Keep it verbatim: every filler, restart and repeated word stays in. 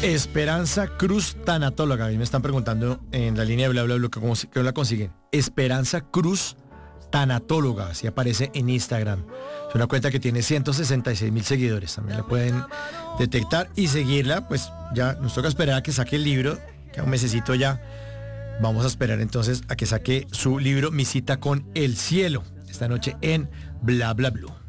Esperanza Cruz Tanatóloga. A mí me están preguntando en la línea de bla bla bla cómo, cómo la consiguen. Esperanza Cruz Tanatóloga, así aparece en Instagram. Es una cuenta que tiene ciento sesenta y seis mil seguidores. También la pueden detectar y seguirla. Pues ya nos toca esperar a que saque el libro, que un mesecito ya. Vamos a esperar entonces a que saque su libro Mi cita con el cielo, esta noche en Bla Bla Blue.